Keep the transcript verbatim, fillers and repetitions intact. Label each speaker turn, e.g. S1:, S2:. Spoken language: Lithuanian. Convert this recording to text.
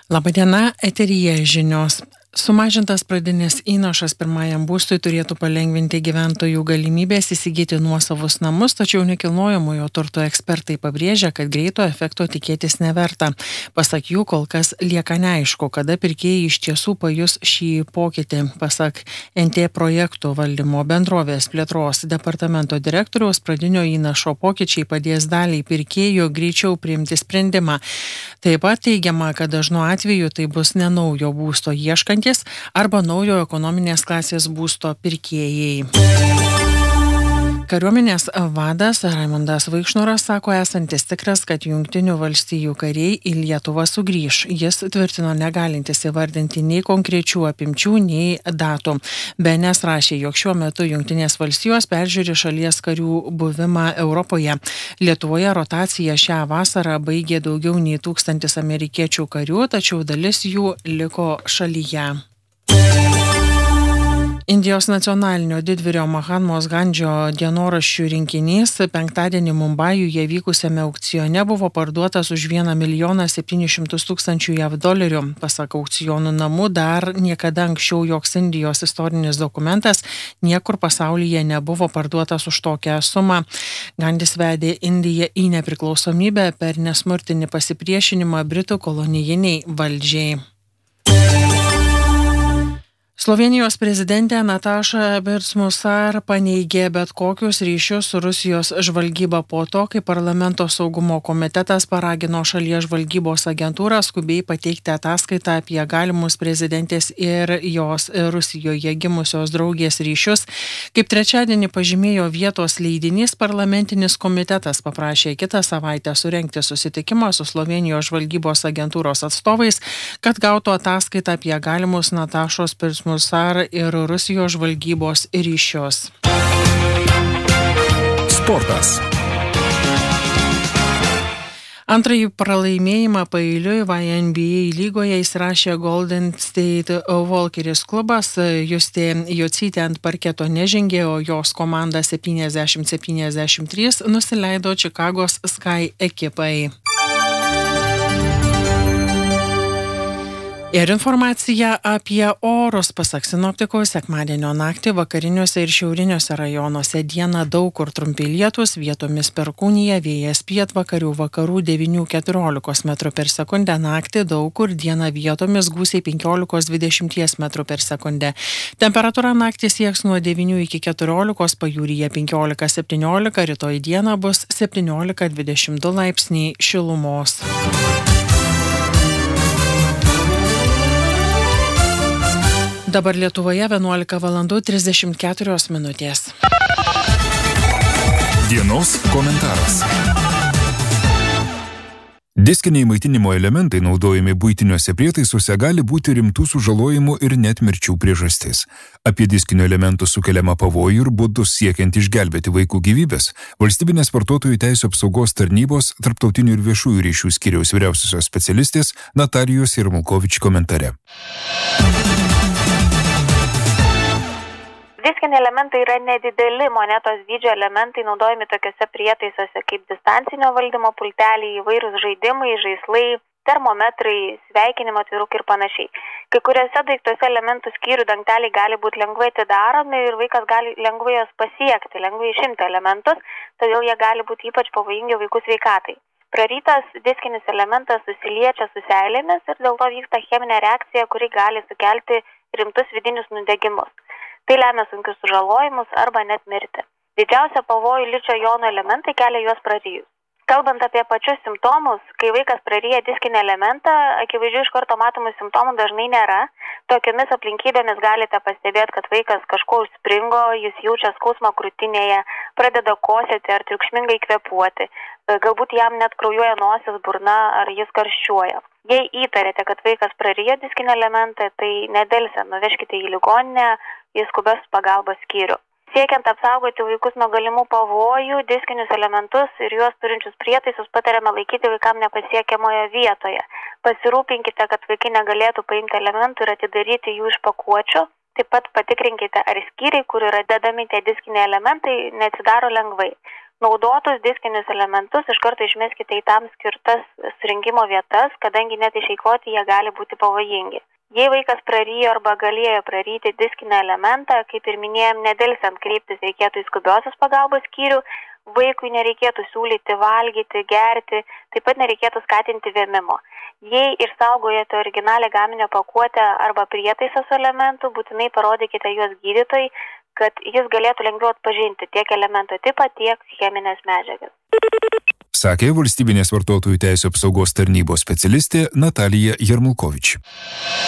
S1: Labadiena, eteryje žinios. Sumažintas pradinis įnašas pirmajam būstui turėtų palengvinti gyventojų galimybės įsigyti nuosavus namus, tačiau nekilnojamojo turto ekspertai pabrėžia, kad greito efekto tikėtis neverta. Pasak jų, kol kas lieka neaišku, kada pirkėjai iš tiesų pajus šį pokytį. Pasak N T projektų valdymo bendrovės plėtros departamento direktoriaus, pradinio įnašo pokyčiai padės daliai pirkėjų greičiau priimti sprendimą. Taip pat teigiama, kad dažnu atveju tai bus ne naujo būsto ieškant arba naujo ekonominės klasės būsto pirkėjai. Kariuomenės vadas Raimundas Vaikšnoras sako esantis tikras, kad Jungtinių valstijų kariai į Lietuvą sugrįš. Jis tvirtino negalintis įvardinti nei konkrečių apimčių, nei datų. B N S rašė, jog šiuo metu Jungtinės valstijos peržiūri šalies karių buvimą Europoje. Lietuvoje rotaciją šią vasarą baigė daugiau nei tūkstantis amerikiečių karių, tačiau dalis jų liko šalyje. Indijos nacionalinio didvyrio Mahatmos Gandžio dienoraščių rinkinys penktadienį Mumbajuje vykusiame aukcione buvo parduotas už vieną milijoną septynis šimtus tūkstančių jav dolerių. Pasak aukcionų namų, dar niekada anksčiau joks Indijos istorinis dokumentas niekur pasaulyje nebuvo parduotas už tokią sumą. Gandis vedė Indiją į nepriklausomybę per nesmurtinį pasipriešinimą Britų kolonijiniai valdžiai. Slovėnijos prezidentė Nataša Pirc-Musar paneigė bet kokius ryšius su Rusijos žvalgyba po to, kai parlamento saugumo komitetas paragino šalies žvalgybos agentūrą skubiai pateikti ataskaitą apie galimus prezidentės ir jos Rusijoje gimusios draugės ryšius. Kaip trečiadienį pažymėjo vietos leidinys, parlamentinis komitetas paprašė kitą savaitę surengti susitikimą su Slovėnijos žvalgybos agentūros atstovais, kad gautų ataskaitą apie galimus Natašos Pirc-Musar Musar ir Rusijos žvalgybos ryšius.
S2: Sportas.
S1: Antrąjį pralaimėjimą paeiliui N B A lygoje įsirašė Golden State Walkeris klubas. Justė Jocytė ant parketo nežengė, o jos komanda septyniasdešimt septyniasdešimt trys nusileido Čikagos Sky ekipai. Ir informacija apie orus. Pasak sinoptikų, sekmadienio naktį vakariniuose ir šiauriniuose rajonuose dieną daug kur trumpi lietūs, vietomis perkūnija, vėjas pietvakarių vakarų devynių iki keturiolikos metrų per sekundę, naktį daug kur dieną vietomis gūsiai penkiolika dvidešimt metrų per sekundę. Temperatūra naktį sieks nuo devynių iki keturiolikos, pajūryje penkiolika septyniolika, rytoj dieną bus septyniolika dvidešimt du laipsniai šilumos. Dabar Lietuvoje vienuolika valandų trisdešimt keturios minutės.
S2: Dienos komentaras. Diskiniai maitinimo elementai naudojami buitiniuose prietaisuose gali būti rimtų sužalojimų ir net mirčių priežastis. Apie diskinių elementų sukeliamą pavojų ir būdus siekiant išgelbėti vaikų gyvybės, Valstybinės vartotojų teisių apsaugos tarnybos tarptautinių ir viešųjų ryšių skyriaus vyriausiosios specialistės Natalijos Jarmulkovič komentare.
S3: Diskiniai elementai yra nedideli monetos dydžio elementai, naudojami tokiuose prietaisuose kaip distancinio valdymo pulteliai, įvairūs žaidimai, žaislai, termometrai, sveikinimo atvirukai ir panašiai. Kai kuriuose daiktuose elementų skyrių dangteliai gali būti lengvai atidaromi ir vaikas gali lengvai jos pasiekti, lengvai išimti elementus, todėl jie gali būti ypač pavojingi vaikų sveikatai. Prarytas diskinis elementas susiliečia su seilėmis ir dėl to vyksta cheminė reakcija, kuri gali sukelti rimtus vidinius nudegimus. Tai lemia sunkius sužalojimus arba net mirtį. Didžiausia pavojų ličio jonų elementai kelia juos prarijus. Kalbant apie pačius simptomus, kai vaikas praryja diskinį elementą, akivaizdžiai iš karto matomų simptomų dažnai nėra. Tokiomis aplinkybėmis galite pastebėti, kad vaikas kažko užspringo, jis jaučia skausmą krūtinėje, pradeda kosėti ar triukšmingai kvėpuoti. Galbūt jam net kraujuoja nosis, burna ar jis karščiuoja. Jei įtarėte, kad vaikas prarijo diskinį elementą, tai nedelsiant nuvežkite į ligoninę, į skubios pagalbos skyrių. Siekiant apsaugoti vaikus nuo galimų pavojų, diskinius elementus ir juos turinčius prietaisus patariame laikyti vaikam nepasiekiamoje vietoje. Pasirūpinkite, kad vaikai negalėtų paimti elementų ir atidaryti jų iš pakuočių. Taip pat patikrinkite, ar skyriai, kur yra dedami tie diskiniai elementai, neatsidaro lengvai. Naudotus diskinius elementus iš karto išmeskite į tam skirtas surinkimo vietas, kadangi net išeikvoti jie gali būti pavojingi. Jei vaikas prarijo arba galėjo praryti diskinį elementą, kaip ir minėjom, nedelsiant kreiptis reikėtų į skubiosios pagalbos skyrių, vaikui nereikėtų siūlyti valgyti, gerti, taip pat nereikėtų skatinti vėmimo. Jei išsaugojate originalią gaminio pakuotę arba prietaisą su elementu, būtinai parodykite juos gydytojai, kad jis galėtų lengviau atpažinti tiek elemento tipą, tiek cheminės medžiagas.
S2: Sakė Valstybinės vartotojų teisių apsaugos tarnybos specialistė Natalija Jarmulkovič.